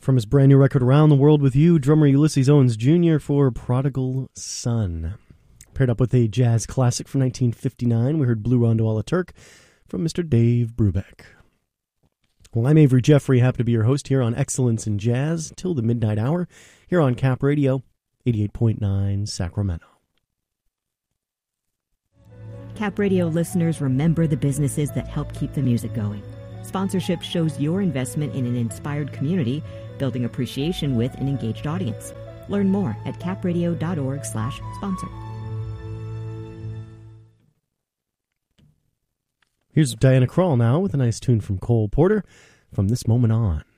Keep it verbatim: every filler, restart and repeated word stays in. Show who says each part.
Speaker 1: From his brand new record Around the World With You, drummer Ulysses Owens Junior for Prodigal Son. Paired up with a jazz classic from nineteen fifty-nine, we heard Blue Rondo a la Turk from Mister Dave Brubeck. Well, I'm Avery Jeffrey, happy to be your host here on Excellence in Jazz till the midnight hour, here on Cap Radio, eighty-eight point nine Sacramento.
Speaker 2: Cap Radio listeners, remember the businesses that help keep the music going. Sponsorship shows your investment in an inspired community, building appreciation with an engaged audience. Learn more at capradio.org slash sponsor.
Speaker 1: Here's Diana Krall now with a nice tune from Cole Porter, From This Moment On.